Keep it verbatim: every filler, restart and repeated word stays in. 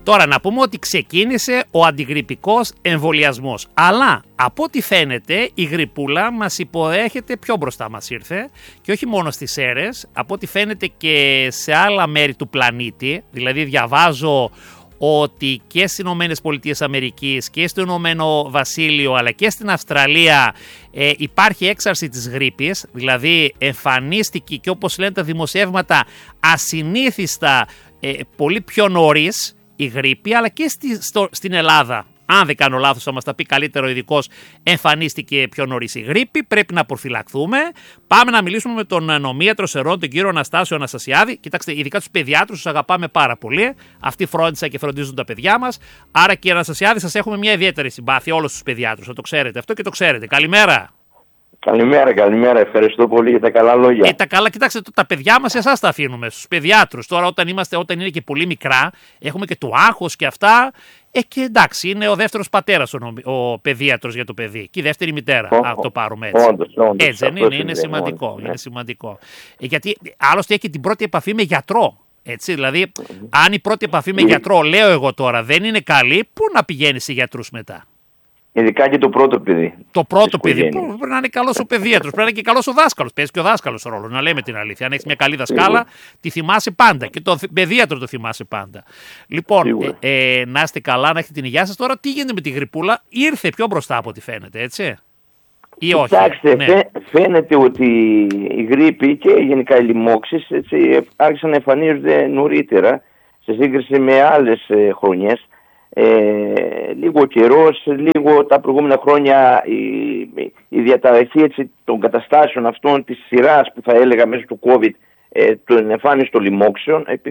Τώρα να πούμε ότι ξεκίνησε ο αντιγρυππικός εμβολιασμός, αλλά από ό,τι φαίνεται η γρυπούλα μας υποδέχεται, πιο μπροστά μας ήρθε και όχι μόνο στις Σέρρες, από ό,τι φαίνεται και σε άλλα μέρη του πλανήτη. Δηλαδή διαβάζω ότι και στις Ηνωμένες Πολιτείες Αμερικής και στο Ηνωμένο Βασίλειο αλλά και στην Αυστραλία ε, υπάρχει έξαρση της γρίπης, δηλαδή εμφανίστηκε και όπως λένε τα δημοσιεύματα ασυνήθιστα ε, πολύ πιο νωρίς η γρίπη, αλλά και στη, στο, στην Ελλάδα. Αν δεν κάνω λάθος, θα μας τα πει καλύτερο ο ειδικός, εμφανίστηκε πιο νωρίς η γρίπη. Πρέπει να προφυλαχθούμε. Πάμε να μιλήσουμε με τον νομίατρο Σερών, τον κύριο Αναστάσιο Αναστασιάδη. Κοιτάξτε, ειδικά τους παιδιάτρους τους αγαπάμε πάρα πολύ. Αυτοί φρόντισαν και φροντίζουν τα παιδιά μας. Άρα, κύριε Αναστασιάδη, σας έχουμε μια ιδιαίτερη συμπάθεια, όλους τους παιδιάτρους. Θα το ξέρετε αυτό και το ξέρετε. Καλημέρα. Καλημέρα, καλημέρα. Ευχαριστώ πολύ για τα καλά λόγια. Ε, τα καλά, κοιτάξτε, τα παιδιά μας εσάς τα αφήνουμε, στους παιδιάτρους. Τώρα, όταν, είμαστε, όταν είναι και πολύ μικρά, έχουμε και το άγχος και αυτά. Ε, και εντάξει, είναι ο δεύτερος πατέρας ο, ο παιδίατρος για το παιδί. Και η δεύτερη μητέρα. Oh, αυτό πάρουμε έτσι. Όντως, όντως, έτσι δεν είναι, είναι σημαντικό. Όντως, είναι ναι. σημαντικό. Ε, γιατί άλλωστε έχει την πρώτη επαφή με γιατρό. Έτσι, δηλαδή, mm-hmm. αν η πρώτη επαφή με mm-hmm. γιατρό, λέω εγώ τώρα, δεν είναι καλή, πού να πηγαίνει σε γιατρούς μετά. Ειδικά και το πρώτο παιδί. Το πρώτο παιδί. Που πρέπει να είναι καλός ο παιδίατρος, πρέπει να είναι και καλός ο δάσκαλος. Παίζει και ο δάσκαλος ρόλο, να λέμε την αλήθεια. Αν έχεις μια καλή δασκάλα, τη θυμάσαι πάντα. Και το παιδίατρο το θυμάσαι πάντα. Λοιπόν, ε, ε, να είστε καλά, να έχετε την υγεία σας. Τώρα, τι γίνεται με τη γρυπούλα, ήρθε πιο μπροστά από ό,τι φαίνεται, έτσι. Ή όχι. Κοιτάξτε, ναι. φαίνεται ότι η γρίπη και γενικά οι λοιμώξεις έτσι, άρχισαν να εμφανίζονται νωρίτερα σε σύγκριση με άλλες ε, χρονιές. Ε, λίγο καιρός, λίγο τα προηγούμενα χρόνια η, η διαταραχή έτσι, των καταστάσεων αυτών της σειράς που θα έλεγα μέσα του COVID, ε, την εμφάνιση των λοιμώξεων,